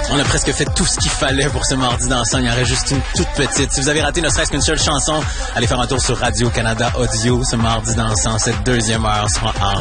On a presque fait tout ce qu'il fallait pour ce mardi dansant. Il y en reste juste une toute petite. Si vous avez raté ne serait-ce qu'une seule chanson, allez faire un tour sur Radio-Canada Audio. Ce mardi dansant, cette deuxième heure sera en